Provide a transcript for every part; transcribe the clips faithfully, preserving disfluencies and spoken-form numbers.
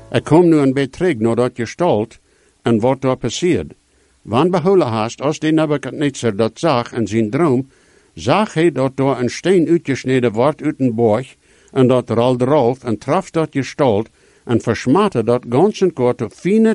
Ik kom nu een beetje terug naar dat gestalt en wat daar passeert. Wanneer behouden hast, als die Nebuchadnezzar dat zag in zijn droom, zag hij dat daar een steen uitgesneden wordt uit een borg, en dat rolde eraf en traf dat gestalt en versmatte dat ganzen kort op fijne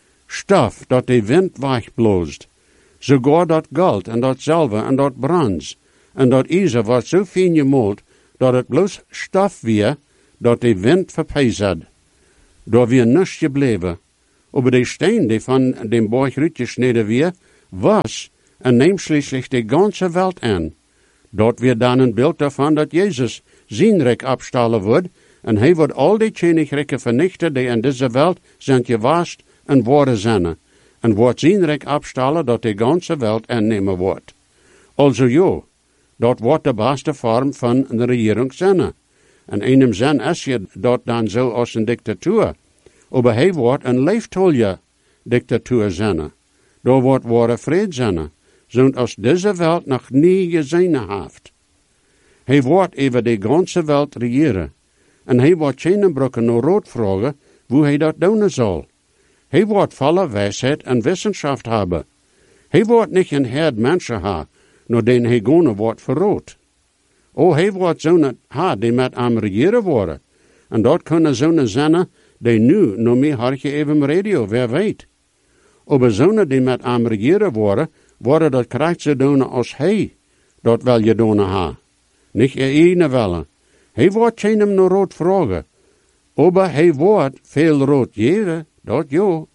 stof dat de wind wegbloosd. Sogar dat goud en dat zilver en dat brons en dat ijzer wordt zo fijn gemoold dat het bloos stof weer dat de wind verpeest had. Daar weer niets gebleven. Over de steen die van dem borg uitgesneden weer, was en neemt schließlich de ganze Welt aan. Dat weer dan een beeld daarvan dat Jezus zijn rijk afstalen wordt, en hij wordt al die königrijken vernichten die in deze wereld zijn gewaast en worden zijn, en wordt zijn rijk afstalen dat de ganze wereld aannemen wordt. Also jo, dat wordt de beste vorm van een regering zijn. En in hem zin is je dat dan zo als een dictatuur. Maar hij wordt een leeftolle dictatuur zijn. Daar wordt ware vrede zijn, zo'n als deze wereld nog nie gezien heeft. Hij wordt over de ganze wereld regeren. En hij wordt geen brokken naar rood vragen, hoe hij dat doen zal. Hij wordt volle wijsheid en wetenschap hebben. Hij wordt niet een herd mensen hebben, naar den hij gone wordt verrood. O, hij wordt zo'n ha die met hem regeren worden. En dat kunnen zo'n zijn die nu nog meer hartje even radio, wer weet. Maar zo'n die met hem regeren worden, worden dat krijgt ze doen als hij dat wel je doen ha. Niet je ene willen. Hij wordt geen hem naar rood vragen. Maar hij wordt veel rood jeren, dat jo.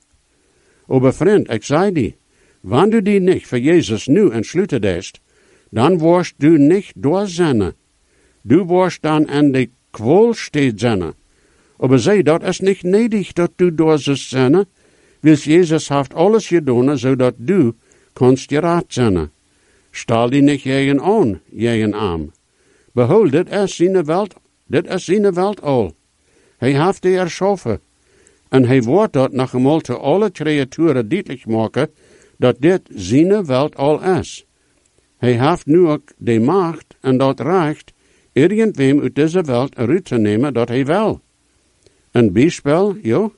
Maar vriend, ik zei die, wanneer du die niet voor Jezus nu entsluiten dest, dan worst du niet doorzennen. Du worst dan aan de kwol steed zennen. Maar zei, dat is niet nedig dat du doorzust zennen, wils Jezus heeft alles gedaan, zodat du konst geraad zennen. Stal die niet jegen aan, jegen arm. Behold, dit is zijn welt, dit is zijn welt al. Hij heeft die erschaffen. En hij wordt dat nog eenmaal te alle creaturen duidelijk maken, dat dit zijn welt al is. Hij heeft nu ook de macht en dat recht, irgendwem uit deze welt eruit te nemen dat hij wil. Een bijspel, jo?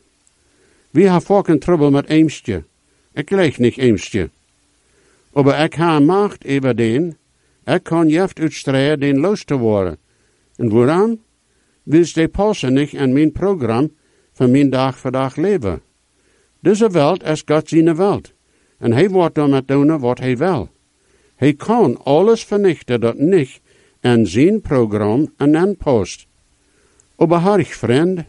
Wie heeft ook een trouble met Eemstje? Ik leg niet Eemstje. Maar ik heb macht over den, ik kan jeft uitstrijden den los te worden. En waarom? Wils de passen niet aan mijn programma van mijn dag voor dag leven. Deze welt is God zijn welt. En hij wordt dan met doen wat hij wil. Hij kan alles vernichten dat niet aan zijn programma en aanpast. Maar hartig vriend,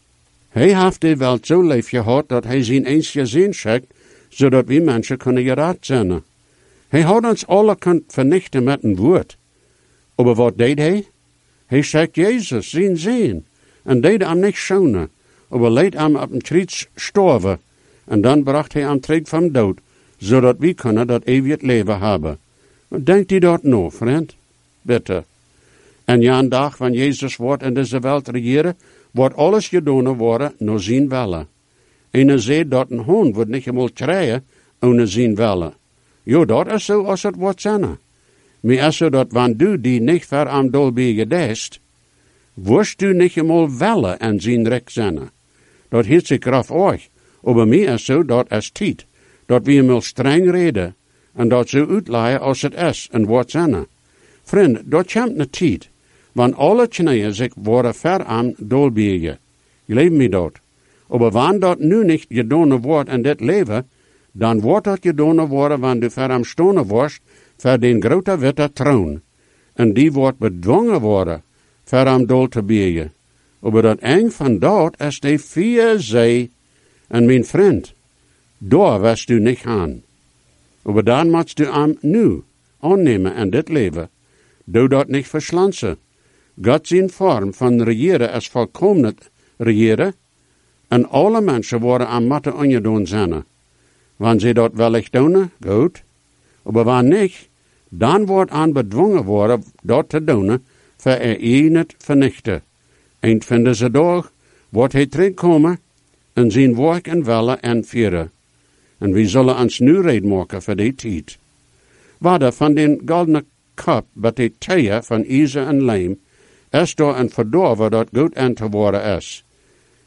hij heeft de welt zo lief gehad dat hij zijn eens gezien schickt, zodat we mensen kunnen geraad zijn. Hij had ons alle kunnen vernichten met een woord. Maar wat deed hij? Hij schickt Jezus, zijn zin, en deed hem niet schonen, maar leed hem op een kruis sterven, en dan bracht hij hem terug van dood, zodat we kunnen dat eeuwig leven hebben. Denkt u dat nou, vriend? Bitte. En ja, een dag, wanneer Jezus wordt in deze wereld regeren, wordt alles gedaan worden naar zijn wille. En hij zei dat een hond wordt niet eenmaal krijgen, onder zijn wille. Jo, dat is zo als het wordt zijn. Maar is zo dat wanneer du die niet ver aan dolby gedest, worst du niet eenmaal welle en zijn rek zijn. Dat heeft zich graf euch. Maar mij is zo dat is tijd, dat we eenmaal streng reden, en dat zo uitlaaien als het is en wordt zijn. Vriend, dat komt een tijd, wanneer alle knieën zich worden ver aan dolbiegen. Geloof me dat. Maar wanneer dat nu niet gedaan wordt in dit leven, dan wordt dat gedaan worden wanneer du ver am stonen wordt, voor den grote witte troon. En die wordt bedwongen worden, ver am dol te biegen. Maar dat eng van dat is de vier zee. En mijn vriend, daar wirst du niet gaan. Maar dan moet du am nu aannemen in dit leven. Doe dat niet verslansen. God zijn vorm van regeren is volkomen regeren. En alle mensen worden aan matte ongedaan zijn. Wanneer ze dat wellicht doen, goed. Maar wanneer niet, dan wordt aan bedwongen worden dat te doen, voor er je het vernichten. Eind van deze dag wordt hij terugkomen en zijn werk en welle en vieren. En we zullen ons nu red maken voor die tijd. Waarde van den goldene kop met de theeën van ijzer en lijm, is door een verdorven dat goed aan te worden is.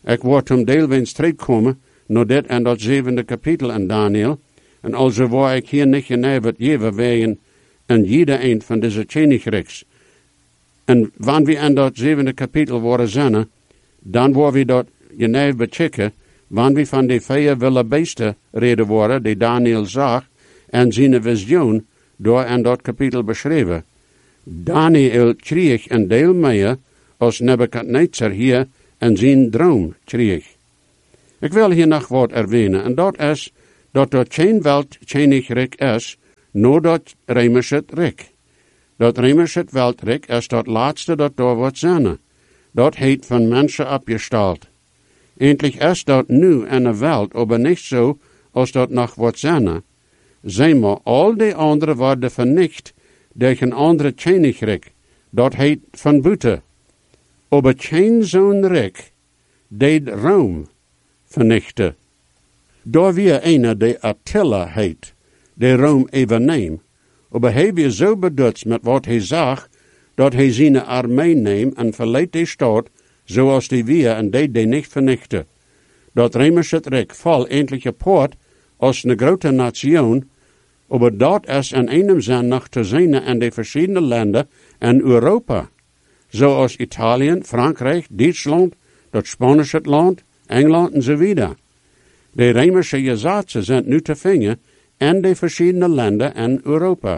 Ik word om deelweens terugkomen, naar dit en dat zevende kapitel in Daniel, en also waar ik hier niet geneverd jeven wegen, en jeder een van deze Königreichs. En wanneer we in dat zevende kapitel worden zijn, dan worden we dat geneverd bechecken, wanneer we van die vier wilde beesten reden worden, die Daniel zag, en zijn visioen, door in dat kapitel beschreven. Daniel kreeg een deel meer, als Nebukadnezar hier en zijn droom kreeg. Ik wil hier nog wat erwähnen, en dat is, dat er geen Weltkoninkrijk is, nur dat Römische Reich. Dat Römische Weltreich is dat laatste dat daar wordt zijn. Dat heet van mensen opgesteld. Eindelijk is dat nu in de wereld, aber niet zo als dat nog wordt zijn. Zeg maar, al die anderen worden vernicht door een andere Koninkrijk. Dat heet van buiten. Aber geen zo'n rijk deed Rome vernichten. Daar weer een die Attila heet, die Rome even neemt. Aber hij weer zo bedutst met wat hij zag, dat hij zijn armee neemt en verleidt die stad, zoals die weer en deed die niet vernichten. Dat Römische Reich val eindelijk apart als een grote nation, aber dat is in einem zin nog te zien in de verschillende landen in Europa. Zoals Italië, Frankrijk, Duitsland, dat Spanische land, Engeland en zo verder. De Römische gezaten zijn nu te vinden in de verschillende landen in Europa.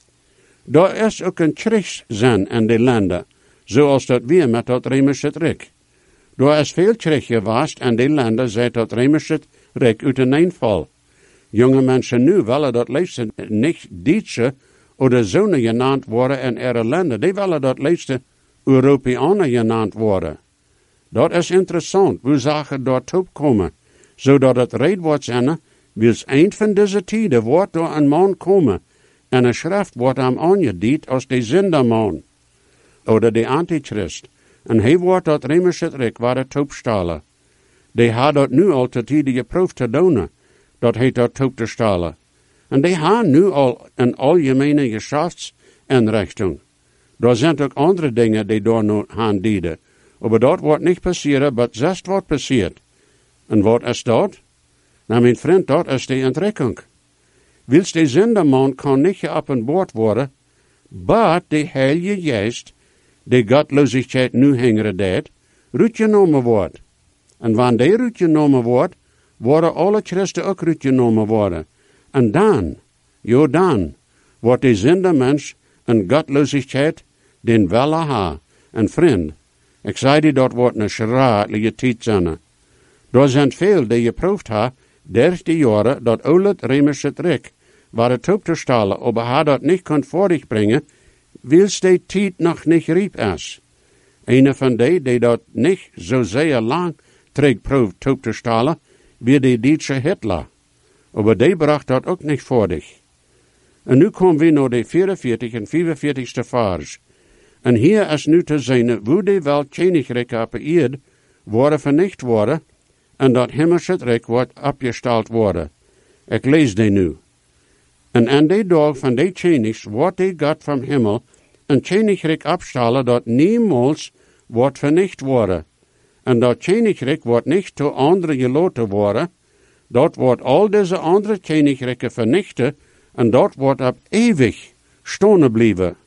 Daar is ook een krijgszin in die landen, zoals dat weer met dat Römische Reich. Daar is veel krijg geweest in die landen seit dat Römische Reich uiteenval. Jonge mensen nu willen dat liefst niet Duitse oder Zonen genannt worden in ihre landen. Die willen dat liefst Europeanen genannt worden. Dat is interessant, hoe zaken dort opkomen, zodat het red wordt zijn, wils eind van deze tijden wordt door een man komen, en een schrift wordt hem aangediend als de zinderman, oder de antichrist, en hij wordt dat Römische Reich waar het opstellen. Die had dat nu al te tijden geproefd te doen, dat hij dat op te stellen. En die hebben nu al een algemene geschäftsinrichting. Er zijn ook andere dingen die door nu gaan dienen. Maar dat wordt niet passeren, maar zest wordt passeert. En wat is dat? Nou, mijn vriend, dat is de ontrekking. Wils de zenderman kan niet geopenbaard worden, maar de heilige geest, die godloosheid nu hengeren deed, uitgenomen wordt. En wanneer die uitgenomen wordt, worden alle christen ook uitgenomen worden. En dan, jo dan, wordt de zendermens een godloosheid den welle ha. En vriend, ik zei die dat wordt een schraatlige tijd zijn. Er zijn veel die geproefd ha, dertig jaren dat oude Römische Reich waar het op te stellen, aber hij dat niet kon voortbrengen, wils die tijd nog niet riep is. Een van die die dat niet zo zeer lang terugproefd op te stellen, wie de Duitse Hitler. Aber die bracht dat ook niet voordig. En nu komen we naar de vierenveertig en vijfenveertigste vers. En hier is nu te zien hoe de Weltkoninkrijk op de aarde worden vernicht worden en dat Hemelsche Reich wordt opgesteld worden. Ik lees die nu. En aan die dag van die Königs wordt die God van Himmel een Koninkrijk opstellen dat niemals wordt vernicht worden. En dat Koninkrijk wordt niet door anderen gelaten worden. Dat wordt al deze andere Königreichen vernichten en dat wordt op eeuwig stonen blijven.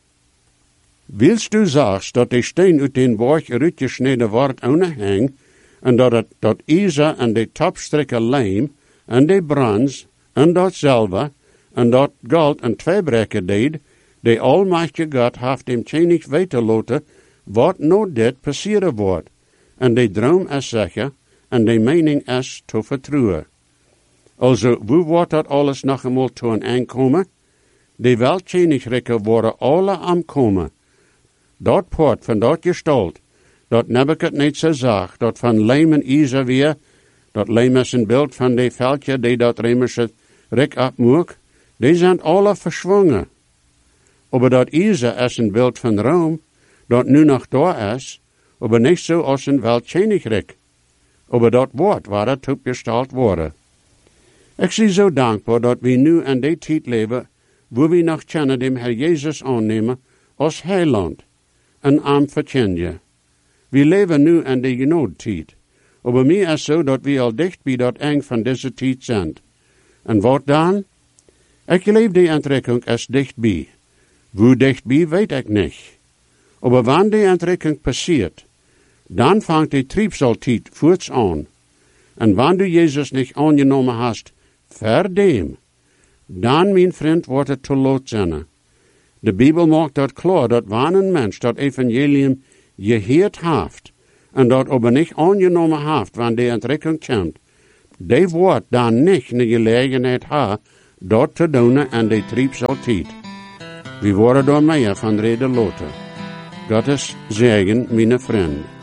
Wilst du sagst dat de steen uit den borg uitgesneden wordt aanhang en dat het dat ijzer en de topstrikken lijm en de brons en dat zilver en dat goud en tweebreken deed, de almachtige God heeft dem König weten laten wat nou dit passeren wordt. En de droom is zeker en de mening is te vertrouwen. Also, hoe wordt dat alles nog eenmaal te een aankomen? De Weltkönigreichen worden alle aankomen. Dat poort van dat gestalt, dat Nebukadnezar zag, dat van lijm en ijzer weer, dat lijm is een beeld van de veldje die dat Römische Reich opmoek, die zijn alle verschwongen. Aber dat ijzer is een beeld van Rome, dat nu nog daar is, aber niet zo als een Weltkönigreich. Aber dat woord waar het opgesteld worden. Ik zie zo dankbaar dat we nu in die tijd leven, waar we nog kennen dem Herr Jezus aannemen als heiland en aan verkennen. We leven nu in de genoodtijd, Aber mir is zo dat we al dicht bij dat eng van deze tijd zijn. En wat dan? Ik geloof die aantrekking is dichtbij. Hoe dichtbij weet ik niet. Aber wanneer die aantrekking passiert, dan vangt die triebsaltijd voorts aan. En wanneer du Jezus niet aangenomen hast, voor dem, dan, mijn vriend, wordt het te laat zijn. De Bijbel maakt dat klaar, dat wanneer een mens dat evangelium gehoord heeft, en dat aber niet aangenomen heeft, wanneer die aantrekking komt, die wordt dan niet de gelegenheid hebben, dat te doen en die triebsaltijd. We worden door meer van reden laten. Gottes zegen, mijn vriend.